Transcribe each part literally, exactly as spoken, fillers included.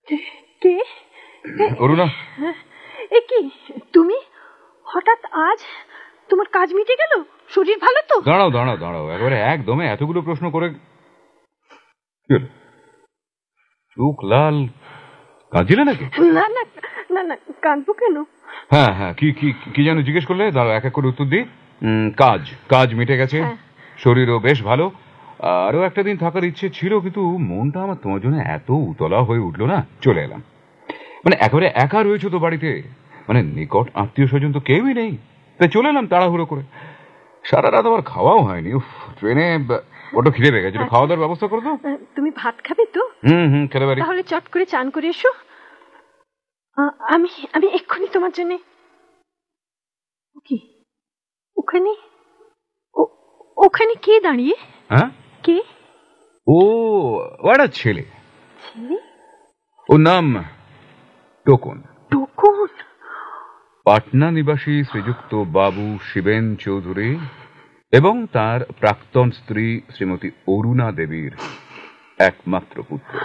কে? অরুণা। এ কি তুমি হঠাৎ আজ? তোমার কাজ মিটে গেল? শরীর ভালো তো? দাঁড়াও দাঁড়াও দাঁড়াও একেবারে একদমে এতগুলো প্রশ্ন করে চোখ লাল, কাঁদছিলে নাকি? না না না না, কাঁদবো কেন? হ্যাঁ হ্যাঁ, কি কি কি যেন জিজ্ঞেস করলে? দাঁড়াও এক এক করে উত্তর দিই। কাজ কাজ মিটে গেছে, শরীরও বেশ ভালো। আরো একটা দিন থাকার ইচ্ছে ছিল, কিন্তু মনটা আমার তোমার জন্য এত উতলা হয়ে উঠলো না, চলে এলাম। মানে একেবারে একা রয়েছে তো বাড়িতে, মানে নিকট আত্মীয় স্বজন তো কেউই নেই, তাই চলে এলাম তাড়াহুড়ো করে। সারা রাত আবার খাওয়াও হয়নি, উফ ট্রেনে বড্ড খিদে পেয়ে গেছিল। খাওয়া দাওয়ার ব্যবস্থা করে দাও। তুমি ভাত খাবে তো? হুম হুম, খেতে পারি। তাহলে চট করে চান করে এসো। আমি আমি এক্ষুনি তোমার জন্য। কি ওখানে? ওখানে কে দাঁড়িয়ে? হ্যাঁ, কে? ও ওটা ছেলে। ছেলে? ওর নাম টোকন। টোকন? পাটনা নিবাসী শ্রীযুক্ত বাবু শিবেন চৌধুরী এবং তার প্রাক্তন স্ত্রী শ্রীমতী অরুণা দেবীর একমাত্র পুত্র।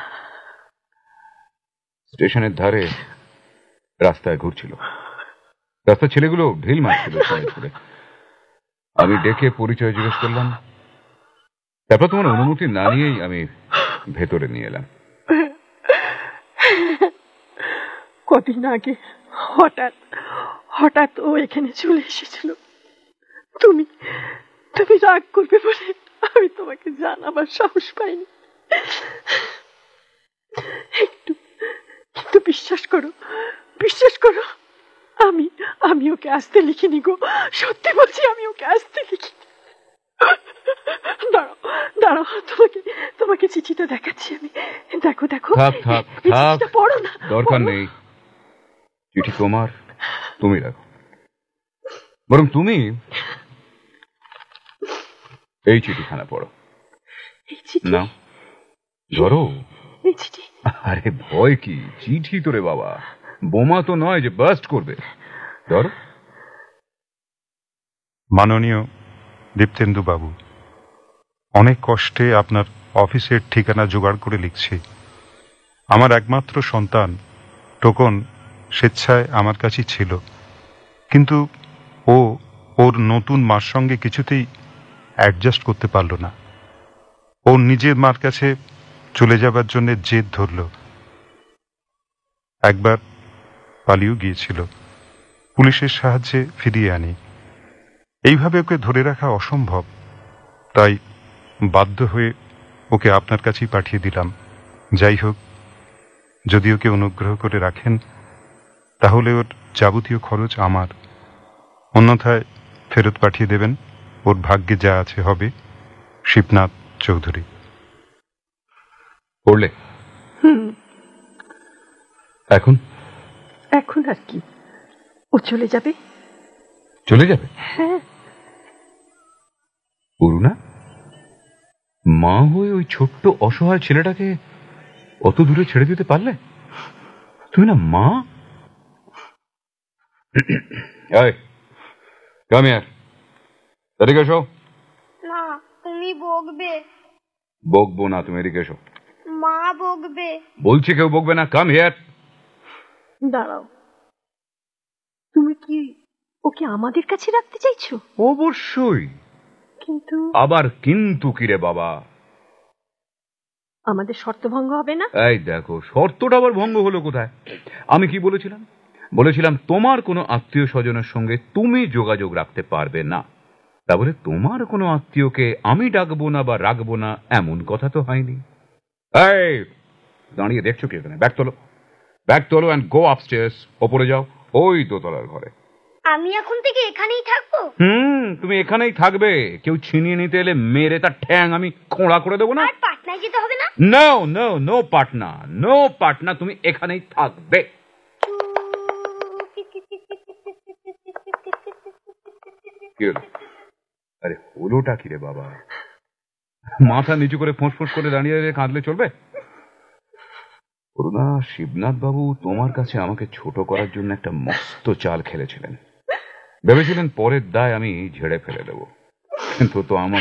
স্টেশনের ধারে রাস্তায় ঘুরছিল। রাস্তার ছেলেগুলো ঢিল মারছিল। আমি ডেকে পরিচয় জিজ্ঞেস করলাম, তারপর তোমার অনুমতি না নিয়েই আমি ভেতরে নিয়ে এলাম। কদিন আগে হঠাৎ হঠাৎ ও এখানে চলে এসেছিল। তুমি তুমি রাগ করবে বলে আমি তোমাকে জানাবার সাহস পাইনি। একটু কিন্তু বিশ্বাস করো, বিশ্বাস করো, আমি আমি ওকে আসতে লিখিনি গো। সত্যি বলছি, আমি ওকে আসতে লিখিনি। দাঁড়াও দাঁড়াও, তোমাকে তোমাকে চিঠিটা দেখাচ্ছি আমি। দেখো দেখো। থাক থাক থাক, পড়ো না, দরকার নেই। চিঠি তোমার, তুমি রাখো। বরং তুমি এই চিঠিখানা পড়ো। না ধরো। আরে ভয় কি, চিঠি তোরে বাবা, বোমা তো নয় যে বাস্ট করবে। ধরো। মাননীয় দীপ্তেন্দু বাবু, অনেক কষ্টে আপনার অফিসের ঠিকানা জোগাড় করে লিখছি। আমার একমাত্র সন্তান টোকন স্বেচ্ছায় আমার কাছেই ছিল, কিন্তু ও ওর নতুন মার সঙ্গে কিছুতেই অ্যাডজাস্ট করতে পারল না। ওর নিজের মার কাছে চলে যাবার জন্য জেদ ধরল। একবার পালিয়েও গিয়েছিল। পুলিশের সাহায্যে ফিরিয়ে আনি। এইভাবে ওকে ধরে রাখা অসম্ভব, তাই বাধ্য হয়ে ওকে আপনার কাছেই পাঠিয়ে দিলাম। যাই হোক, যদি ওকে অনুগ্রহ করে রাখেন তাহলে ওর যাবতীয় খরচ আমার, অন্যথায় ফেরত পাঠিয়ে দেবেন। ওর ভাগ্যে যা আছে হবে। শিবনাথ চৌধুরী। পড়লে? এখন এখন আর কি, ও চলে যাবে। চলে যাবে? হ্যাঁ। অরুণা, মা হয়ে ওই ছোট্ট অসহায় ছেলেটাকে অত দূরে ছেড়ে দিতে পারলে? তুমি না মা? এদিকে এসো। না, তুমি বকবে। বকবো না, তুমি এদিকে এসো। মা বকবে। বলছি কেউ বকবে না, কাম হিয়ার। দাঁড়াও, তুমি কি ওকে আমাদের কাছে রাখতে চাইছো? অবশ্যই। কিন্তু আবার কিন্তু কি রে বাবা? আমাদের শর্ত ভঙ্গ হবে না? এই দেখো, শর্তটা আবার ভঙ্গ হলো কোথায়? আমি কি বলেছিলাম? বলেছিলাম তোমার কোনো আত্মীয় স্বজনের সঙ্গে তুমি যোগাযোগ রাখতে পারবে না। তা বলে তোমার কোনো আত্মীয়কে আমি ডাকবো না বা রাখবো না এমন কথা তো হয়নি। এই দাঁড়িয়ে দেখছো কি এখানে? ব্যাগ তোলো, ব্যাগ তোলো অ্যান্ড গো আপস্টেয়ার্স। ওপরে যাও, ওই দোতলার ঘরে। আমি এখন থেকে এখানেই থাকবো? হুম, তুমি এখানেই থাকবে। কেউ ছিনিয়ে নিতে এলে মেরে তার ঠ্যাং আমি খোঁড়া করে দেবো না। আর পাটনায় যেতে হবে না? No no no Patna, no Patna, তুমি এখানেই থাকবে। আরে হলোটা কি রে বাবা? মাথা নিচু করে ফোঁস ফোঁস করে দাঁড়িয়ে কাঁদলে চলবে? অরুণা, শিবনাথ বাবু তোমার কাছে আমাকে ছোট করার জন্য একটা মস্ত চাল খেলেছিলেন। ভেবেছিলেন পরের দায় আমি ঝেড়ে ফেলে দেব, কিন্তু তো আমার